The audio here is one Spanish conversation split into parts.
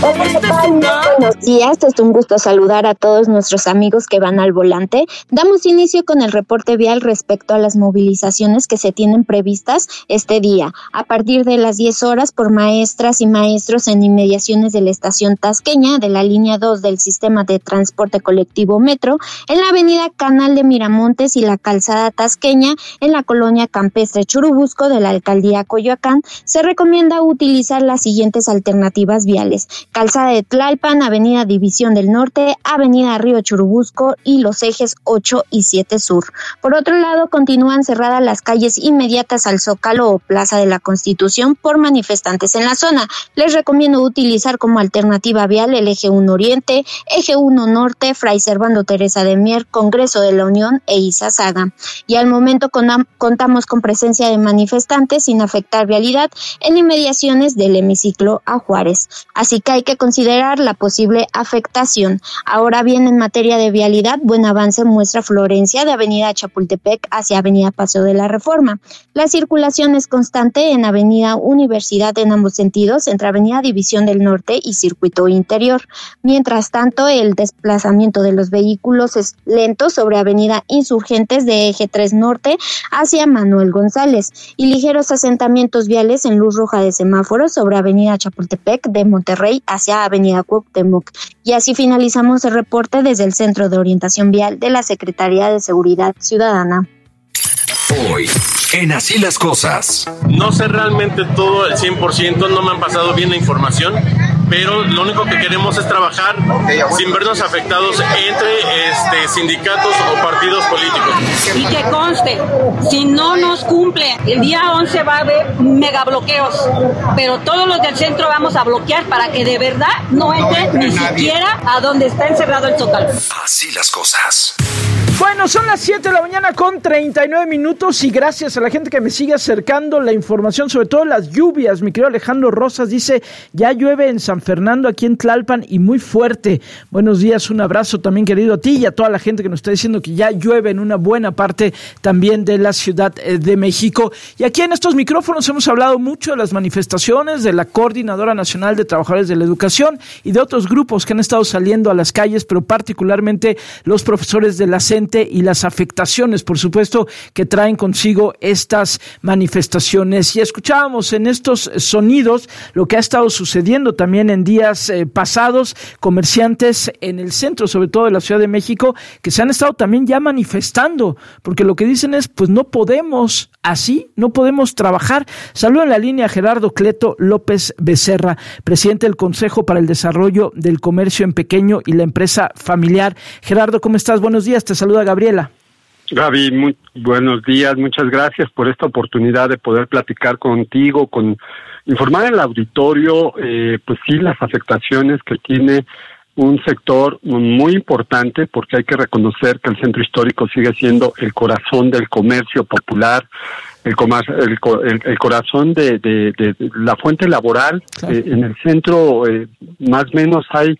Hola, ¿qué tal? Buenos días, es un gusto saludar a todos nuestros amigos que van al volante. Damos inicio con el reporte vial respecto a las movilizaciones que se tienen previstas este día, a partir de las 10 horas por maestras y maestros en inmediaciones de la estación Tasqueña de la línea 2 del sistema de transporte colectivo Metro, en la avenida Canal de Miramontes y la calzada Tasqueña en la colonia campestre Churubusco de la alcaldía Coyoacán. Se recomienda utilizar las siguientes alternativas viales: calzada de Tlalpan, avenida División del Norte, avenida Río Churubusco y los ejes 8 y 7 Sur. Por otro lado, continúan cerradas las calles inmediatas al Zócalo o Plaza de la Constitución por manifestantes en la zona. Les recomiendo utilizar como alternativa vial el eje 1 Oriente, eje 1 Norte, Fray Servando Teresa de Mier, Congreso de la Unión e Izazaga. Y al momento contamos con presencia de manifestantes sin afectar vialidad en inmediaciones del hemiciclo a Juárez. Así que hay que considerar la posible afectación. Ahora bien, en materia de vialidad, buen avance muestra Florencia de avenida Chapultepec hacia avenida Paseo de la Reforma. La circulación es constante en avenida Universidad en ambos sentidos, entre avenida División del Norte y Circuito Interior. Mientras tanto, el desplazamiento de los vehículos es lento sobre avenida Insurgentes de eje 3 Norte hacia Manuel González y ligeros asentamientos viales en luz roja de semáforos sobre avenida Chapultepec de Monterrey hacia avenida Cuauhtémoc. Y así finalizamos el reporte desde el Centro de Orientación Vial de la Secretaría de Seguridad Ciudadana. Hoy, en Así las Cosas. No sé realmente todo el 100%, no me han pasado bien la información, pero lo único que queremos es trabajar sin vernos afectados entre sindicatos o partidos políticos. Y que conste, si no nos cumple, el día 11 va a haber megabloqueos, pero todos los del centro vamos a bloquear para que de verdad no entre ni siquiera a donde está encerrado el Zócalo. Así las cosas. Bueno, son las 7 de la mañana con 39 minutos y gracias a la gente que me sigue acercando la información, sobre todo las lluvias. Mi querido Alejandro Rosas dice, ya llueve en San Fernando, aquí en Tlalpan, y muy fuerte. Buenos días, un abrazo también, querido, a ti y a toda la gente que nos está diciendo que ya llueve en una buena parte también de la Ciudad de México. Y aquí en estos micrófonos hemos hablado mucho de las manifestaciones de la Coordinadora Nacional de Trabajadores de la Educación y de otros grupos que han estado saliendo a las calles, pero particularmente los profesores de la CENTE y las afectaciones, por supuesto, que traen consigo estas manifestaciones. Y escuchábamos en estos sonidos lo que ha estado sucediendo también en días pasados, comerciantes en el centro, sobre todo de la Ciudad de México, que se han estado también ya manifestando, porque lo que dicen es, pues no podemos así, no podemos trabajar. Saludo en la línea a Gerardo Cleto López Becerra, presidente del Consejo para el Desarrollo del Comercio en Pequeño y la Empresa Familiar. Gerardo, ¿cómo estás? Buenos días, te saluda Gabriela. Gaby, muy buenos días, muchas gracias por esta oportunidad de poder platicar contigo, informar al auditorio, pues sí, las afectaciones que tiene un sector muy importante, porque hay que reconocer que el centro histórico sigue siendo el corazón del comercio popular, el corazón de la fuente laboral. Claro. En el centro, más o menos hay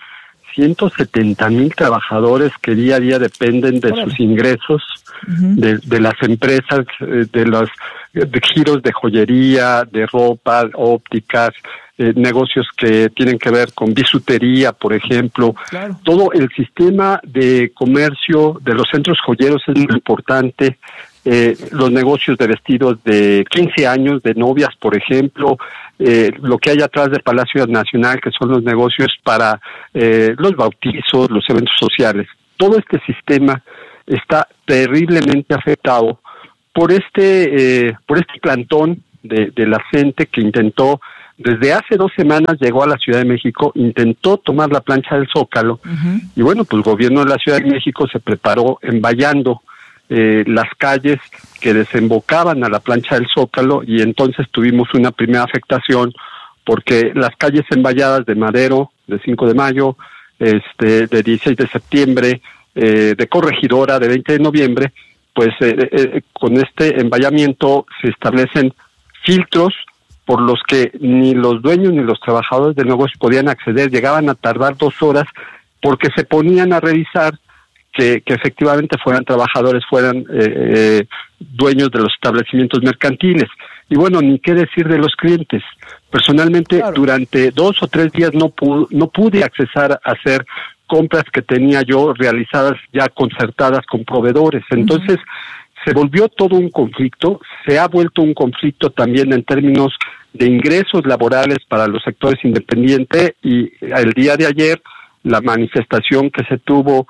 170,000 trabajadores que día a día dependen de sus ingresos, de las empresas, de giros de joyería, de ropa, ópticas, negocios que tienen que ver con bisutería, por ejemplo. Claro. Todo el sistema de comercio de los centros joyeros es muy importante. Los negocios de vestidos de 15 años, de novias, por ejemplo, lo que hay atrás de Palacio Nacional, que son los negocios para los bautizos, los eventos sociales. Todo este sistema está terriblemente afectado por este plantón de la gente que intentó, desde hace 2 semanas llegó a la Ciudad de México, intentó tomar la plancha del Zócalo, y bueno, pues el gobierno de la Ciudad de México se preparó envallando las calles que desembocaban a la plancha del Zócalo, y entonces tuvimos una primera afectación porque las calles envalladas de Madero, de 5 de Mayo, de 16 de septiembre, de Corregidora, de 20 de noviembre, pues con este envallamiento se establecen filtros por los que ni los dueños ni los trabajadores del negocio podían acceder. Llegaban a tardar 2 horas porque se ponían a revisar que efectivamente fueran trabajadores, fueran dueños de los establecimientos mercantiles. Y bueno, ni qué decir de los clientes. Personalmente, claro, durante 2 o 3 días no pude accesar a hacer compras que tenía yo realizadas ya concertadas con proveedores. Entonces, se volvió todo un conflicto, se ha vuelto un conflicto también en términos de ingresos laborales para los sectores independientes, y el día de ayer la manifestación que se tuvo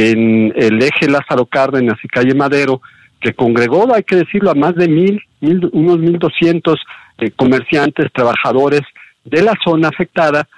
en el eje Lázaro Cárdenas y calle Madero, que congregó, hay que decirlo, a más de unos 1,200 comerciantes, trabajadores de la zona afectada,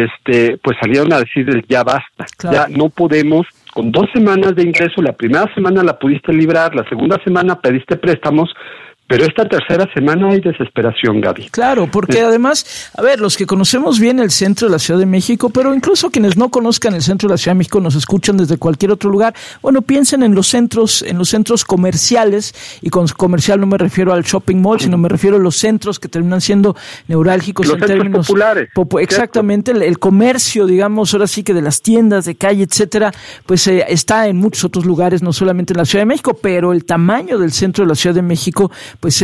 pues salieron a decir ya basta, claro, ya no podemos, con 2 semanas de ingreso, la primera semana la pudiste librar, la segunda semana pediste préstamos, pero esta tercera semana hay desesperación, Gaby. Claro, porque además, a ver, los que conocemos bien el centro de la Ciudad de México, pero incluso quienes no conozcan el centro de la Ciudad de México, nos escuchan desde cualquier otro lugar, bueno, piensen en los centros comerciales, y con comercial no me refiero al shopping mall, sino me refiero a los centros que terminan siendo neurálgicos los en términos populares. Exactamente, el comercio, digamos, ahora sí que de las tiendas de calle, etcétera, pues está en muchos otros lugares, no solamente en la Ciudad de México, pero el tamaño del centro de la Ciudad de México pues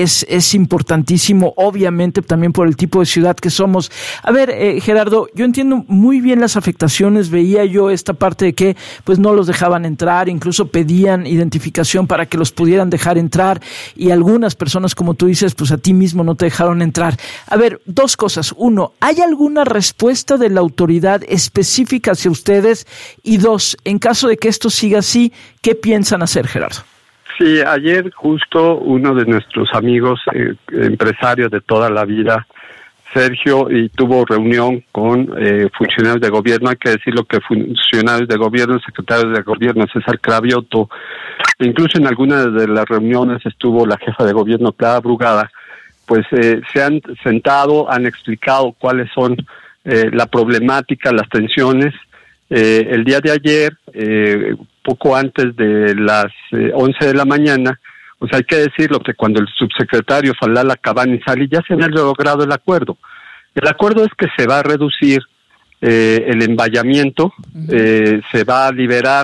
es importantísimo, obviamente también por el tipo de ciudad que somos. A ver, Gerardo, yo entiendo muy bien las afectaciones, veía yo esta parte de que pues no los dejaban entrar, incluso pedían identificación para que los pudieran dejar entrar, y algunas personas, como tú dices, pues a ti mismo no te dejaron entrar. A ver, 2 cosas. 1, ¿hay alguna respuesta de la autoridad específica hacia ustedes? Y 2, en caso de que esto siga así, ¿qué piensan hacer, Gerardo? Sí, ayer justo uno de nuestros amigos empresarios de toda la vida, Sergio, y tuvo reunión con funcionarios de gobierno, hay que decirlo que funcionarios de gobierno, secretarios de gobierno, César Cravioto, incluso en algunas de las reuniones estuvo la jefa de gobierno, Clara Brugada, pues se han sentado, han explicado cuáles son la problemática, las tensiones. El día de ayer, poco antes de las 11 de la mañana, pues hay que decirlo que cuando el subsecretario Falala Cabani sale, ya se había logrado el acuerdo. El acuerdo es que se va a reducir el envallamiento, se va a liberar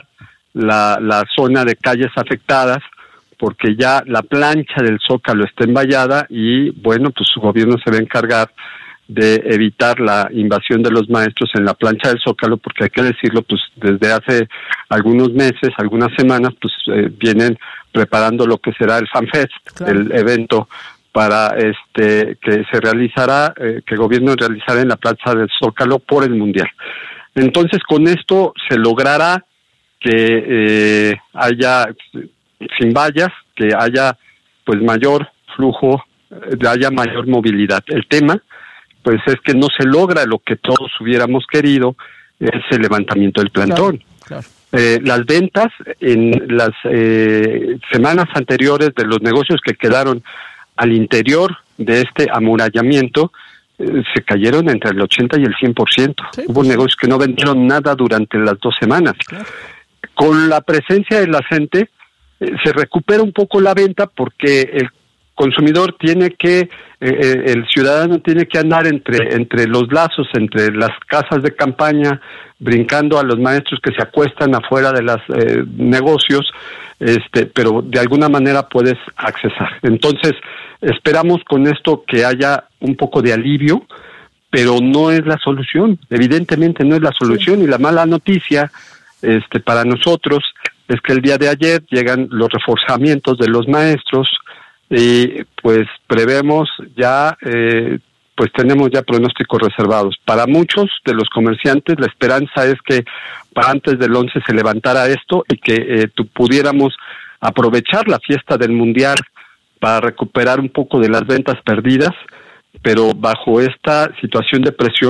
la zona de calles afectadas, porque ya la plancha del Zócalo está envallada y, bueno, pues su gobierno se va a encargar de evitar la invasión de los maestros en la plancha del Zócalo, porque hay que decirlo, pues desde hace algunos meses, algunas semanas, pues vienen preparando lo que será el FanFest, claro, el evento para que se realizará, que el gobierno realizará en la plancha del Zócalo por el Mundial. Entonces, con esto se logrará que haya sin vallas, que haya pues mayor flujo, haya mayor movilidad. El tema pues es que no se logra lo que todos hubiéramos querido, es el levantamiento del plantón. Claro, claro. Las ventas en las semanas anteriores de los negocios que quedaron al interior de este amurallamiento se cayeron entre el 80 y el 100%. Sí, hubo negocios que no vendieron nada durante las 2 semanas. Claro. Con la presencia de la gente se recupera un poco la venta, porque el consumidor tiene que, el ciudadano tiene que andar entre los lazos, entre las casas de campaña, brincando a los maestros que se acuestan afuera de los negocios, pero de alguna manera puedes accesar. Entonces, esperamos con esto que haya un poco de alivio, pero no es la solución, evidentemente no es la solución. Sí. Y la mala noticia para nosotros es que el día de ayer llegan los reforzamientos de los maestros, y pues prevemos ya, pues tenemos ya pronósticos reservados. Para muchos de los comerciantes la esperanza es que para antes del 11 se levantara esto y que pudiéramos aprovechar la fiesta del Mundial para recuperar un poco de las ventas perdidas, pero bajo esta situación de presión